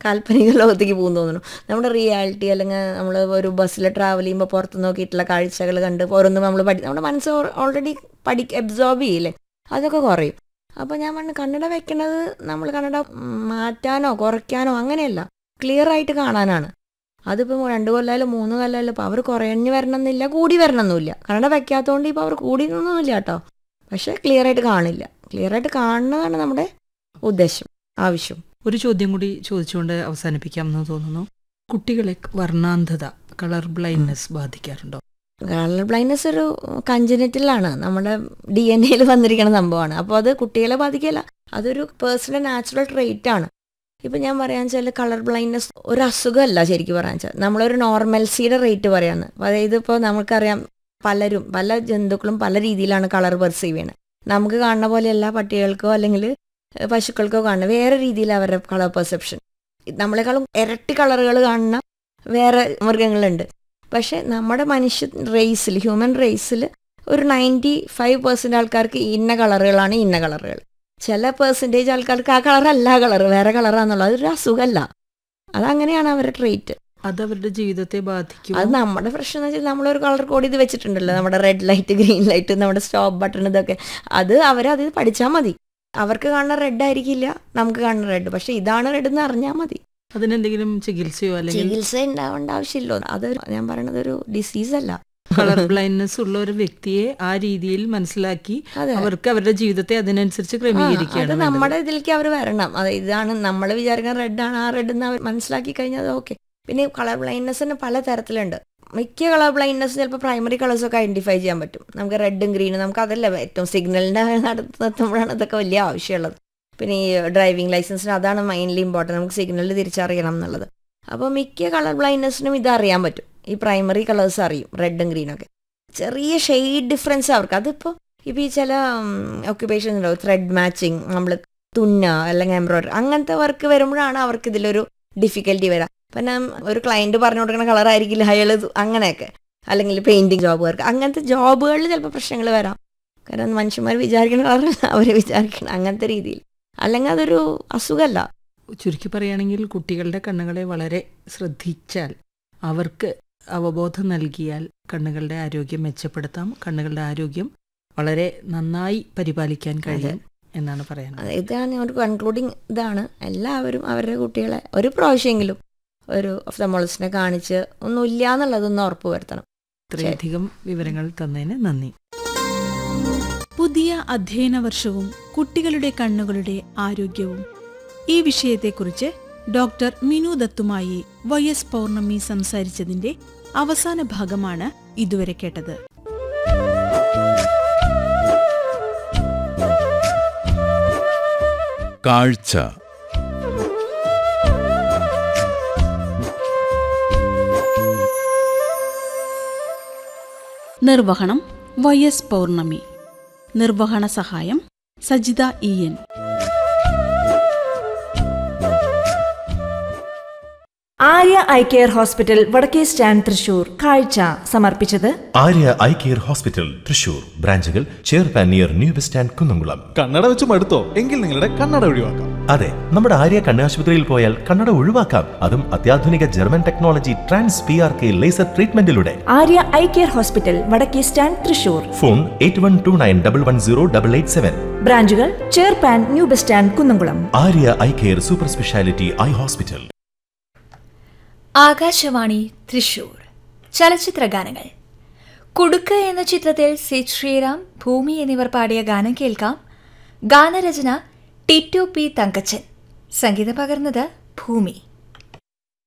കാൽപ്പനിക ലോകത്തേക്ക് പോകും തോന്നുന്നു. നമ്മുടെ റിയാലിറ്റി അല്ലെങ്കിൽ നമ്മൾ ഒരു ബസ്സിൽ ട്രാവൽ ചെയ്യുമ്പോൾ പുറത്ത് നോക്കിയിട്ടുള്ള കാഴ്ചകൾ കണ്ട് ഓരോന്നും നമ്മുടെ മനസ്സ് ഓൾറെഡി അബ്സോർബ് ചെയ്യില്ലേ, അതൊക്കെ കുറയും. അപ്പോൾ ഞാൻ പറഞ്ഞു കണ്ണട വെക്കണത് നമ്മൾ കണ്ണട മാറ്റാനോ കുറയ്ക്കാനോ അങ്ങനെയല്ല, ക്ലിയർ ആയിട്ട് കാണാനാണ്. അതിപ്പോൾ 2 കൊല്ലമായാലും 3 കൊല്ലമായാലും ഇപ്പോൾ അവർ കുറഞ്ഞു വരണമെന്നില്ല, കൂടി വരണമെന്നില്ല. കണ്ണട വെക്കാത്തതുകൊണ്ട് ഇപ്പോൾ അവർ കൂടി നിന്നൊന്നുമില്ല കേട്ടോ, പക്ഷേ ക്ലിയർ ആയിട്ട് കാണില്ല. ക്ലിയർ ആയിട്ട് കാണുന്നതാണ് നമ്മുടെ ഉദ്ദേശം, ആവശ്യം. ഒരു ചോദ്യം കൂടി ചോദിച്ചുകൊണ്ട് അവസാനിപ്പിക്കാമെന്ന് തോന്നുന്നു. കുട്ടികളെ വർണ്ണാന്ധത, കളർ ബ്ലൈൻഡ്നെസ് ബാധിക്കാറുണ്ടോ? കളർ ബ്ലൈൻഡ്നെസ് ഒരു കൺജനറ്റിലാണ്, നമ്മുടെ DNA വന്നിരിക്കുന്ന സംഭവമാണ്. അപ്പോൾ അത് കുട്ടികളെ ബാധിക്കില്ല, അതൊരു പേഴ്സണൽ നാച്ചുറൽ ട്രെയിറ്റ് ആണ്. ഇപ്പം ഞാൻ പറയാന്ന് വെച്ചാൽ കളർ ബ്ലൈൻഡ്നെസ് ഒരു അസുഖമല്ല ശരിക്കും പറയാന്ന് വെച്ചാൽ, നമ്മളൊരു നോർമൽസിയുടെ റേറ്റ് പറയാന്ന്. അതായത് ഇപ്പോൾ നമുക്കറിയാം പല ജന്തുക്കളും പല രീതിയിലാണ് കളർ പെർസീവ് ചെയ്യണത്. നമുക്ക് കാണുന്ന പോലെയല്ല പട്ടികൾക്കോ അല്ലെങ്കിൽ പശുക്കൾക്കോ കാണുന്നത്, വേറെ രീതിയിൽ അവരുടെ കളർ പെർസെപ്ഷൻ. നമ്മളെക്കാളും ഇരട്ടി കളറുകൾ കാണുന്ന വേറെ മൃഗങ്ങളുണ്ട്. പക്ഷേ നമ്മുടെ ഹ്യൂമൻ റേസിൽ ഒരു 95% ആൾക്കാർക്ക് ഇന്ന കളറുകളാണ് ഇന്ന കളറുകൾ. ചില പെർസെൻറ്റേജ് ആൾക്കാർക്ക് ആ കളറല്ല കളർ, വേറെ കളറാന്നുള്ളത്. അതൊരു അസുഖമല്ല, അതങ്ങനെയാണ് അവരുടെ ട്രീറ്റ്. അത് അവരുടെ ജീവിതത്തെ ബാധിക്കും. അത് നമ്മുടെ പ്രശ്നം എന്ന് വെച്ചാൽ നമ്മളൊരു കളർ കോഡ് ഇത് വെച്ചിട്ടുണ്ടല്ലോ, നമ്മുടെ റെഡ് ലൈറ്റ്, ഗ്രീൻ ലൈറ്റ്, നമ്മുടെ സ്റ്റോപ്പ് ബട്ടൺ, ഇതൊക്കെ അത് അവരത് പഠിച്ചാൽ മതി. അവർക്ക് കാണുന്ന റെഡ് ആയിരിക്കില്ല, നമുക്ക് കാണുന്ന റെഡ്, പക്ഷെ ഇതാണ് റെഡ് എന്ന് അറിഞ്ഞാൽ മതി. അതിനെന്തെങ്കിലും ചികിത്സയോ അല്ലെങ്കിൽ ചികിത്സ ഉണ്ടാവേണ്ട ആവശ്യമില്ലോ. അത് ഞാൻ പറയണത് ഒരു ഡിസീസ് അല്ല. കളർ ബ്ലൈൻഡ്നെസ് ഉള്ള ഒരു വ്യക്തിയെ ആ രീതിയിൽ മനസ്സിലാക്കി അവർക്ക് അവരുടെ ജീവിതത്തെ അതിനനുസരിച്ച് ക്രമീകരിക്കുകയാണ്. അത് നമ്മുടെ ഇതിലേക്ക് അവർ വരണം. അത് ഇതാണ് നമ്മൾ വിചാരിക്കുന്ന റെഡാണ്, ആ റെഡ് എന്ന് അവർ മനസ്സിലാക്കി കഴിഞ്ഞാൽ അത് ഓക്കെ. പിന്നെ കളർ ബ്ലൈൻഡ്നെസ്സിന് പല തരത്തിലുണ്ട്. മിക്ക കളർ ബ്ലൈൻഡ്നെസ് ചിലപ്പോൾ പ്രൈമറി കളേഴ്സൊക്കെ ഐഡൻറ്റിഫൈ ചെയ്യാൻ പറ്റും. നമുക്ക് റെഡും ഗ്രീനും നമുക്ക് അതല്ല ഏറ്റവും സിഗ്നലിൻ്റെ നടത്തുമ്പോഴാണ് ഇതൊക്കെ വലിയ ആവശ്യമുള്ളത്. പിന്നെ ഈ ഡ്രൈവിംഗ് ലൈസൻസിന് അതാണ് മെയിൻലി ഇമ്പോർട്ടൻറ്റ്, നമുക്ക് സിഗ്നലിൽ തിരിച്ചറിയണം എന്നുള്ളത്. അപ്പോൾ മിക്ക കളർ ബ്ലൈൻഡ്നെസ്സിനും ഇതറിയാൻ പറ്റും, ഈ പ്രൈമറി കളേഴ്സ് അറിയും, റെഡും ഗ്രീനൊക്കെ. ചെറിയ ഷെയ്ഡ് ഡിഫറൻസ് അവർക്ക്. അതിപ്പോൾ ഈ ചില ഓക്യുപ്പേഷൻ ഉണ്ടാവും, ത്രെഡ് മാച്ചിങ്, നമ്മൾ തുന്നുക അല്ലെങ്കിൽ എംബ്രോയിഡറി, അങ്ങനത്തെ വർക്ക് വരുമ്പോഴാണ് അവർക്ക് ഇതിലൊരു ഡിഫിക്കൽറ്റി വരാം. പിന്നെ ഒരു ക്ലയൻറ്റ് പറഞ്ഞു കൊടുക്കുന്ന കളറായിരിക്കില്ല അയാൾ, അങ്ങനെയൊക്കെ. അല്ലെങ്കിൽ പെയിൻറ്റിങ് ജോബുകാർക്ക്, അങ്ങനത്തെ ജോബുകളിൽ ചിലപ്പോൾ പ്രശ്നങ്ങൾ വരാം. കാരണം മനുഷ്യന്മാർ വിചാരിക്കുന്ന കളറല്ല അവർ വിചാരിക്കണം, അങ്ങനത്തെ രീതിയിൽ. അല്ലെങ്കിൽ അതൊരു അസുഖമല്ല. ചുരുക്കി പറയുകയാണെങ്കിൽ കുട്ടികളുടെ കണ്ണുകളെ വളരെ ശ്രദ്ധിച്ചാൽ, അവർക്ക് അവബോധം നൽകിയാൽ കണ്ണുകളുടെ ആരോഗ്യം മെച്ചപ്പെടുത്താം. കണ്ണുകളുടെ ആരോഗ്യം വളരെ നന്നായി പരിപാലിക്കാൻ കഴിയും എന്നാണ് പറയുന്നത്. ഇതാണ് ഒരു കൺക്ലൂഡിങ്. ഇതാണ് എല്ലാവരും അവരുടെ കുട്ടികളെ ഒരു പ്രാവശ്യമെങ്കിലും ഒരു ഒഫ്തമോളജിസ്റ്റിനെ കാണിച്ച് ഒന്നുമില്ല എന്നുള്ളതൊന്ന് ഉറപ്പ് വരുത്തണം. ഇത്രയധികം വിവരങ്ങൾ തന്നതിന് നന്ദി. പുതിയ അധ്യയന വർഷവും കുട്ടികളുടെ കണ്ണുകളുടെ ആരോഗ്യവും, ഈ വിഷയത്തെക്കുറിച്ച് ഡോക്ടർ മിനു ദത്തുമായി YS പൗർണമി സംസാരിച്ചതിന്റെ അവസാന ഭാഗമാണ് ഇതുവരെ കേട്ടത്. കാഴ്ച. നിർവഹണം YS പൗർണമി. നിർവഹണ സഹായം Sajitha EN. Arya eye care hospital വടക്കേ സ്റ്റാൻഡ് തൃശൂർ കാഴ്ച സമർപ്പിച്ചത് Arya eye care hospital Thrissur. ബ്രാഞ്ചുകൾ ചേർപ്പാൻ near new bus stand Kunnamkulam. കണ്ണട വെച്ച് മടുത്തോ? എങ്കിൽ നിങ്ങളുടെ കണ്ണട ഒഴിവാക്കാം. അതെ, നമ്മുടെ ആര്യ കണ്ണാശുപത്രിയിൽ പോയാൽ കണ്ണട ഒഴിവാക്കാം. അതും അത്യാധുനിക German technology trans PRK laser ട്രീറ്റ്മെന്റിലൂടെ. Arya eye care hospital വടക്കേ സ്റ്റാൻഡ് തൃശൂർ. ഫോൺ 8129110887. ബ്രാഞ്ചുകൾ ചേർപ്പാൻ new bus stand Kunnamkulam. Arya eye care super speciality eye hospital. Akashvani Thrissur. ചലച്ചിത്ര ഗാനങ്ങൾ. കുടുക്ക് എന്ന ചിത്രത്തിൽ സി ശ്രീറാം, ഭൂമി എന്നിവർ പാടിയ ഗാനം കേൾക്കാം. ഗാനരചന ടിറ്റു P. തങ്കച്ചൻ, സംഗീതം പകർന്നത് ഭൂമി.